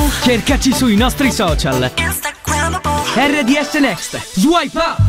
Cercaci sui nostri social. RDS Next. Swipe up!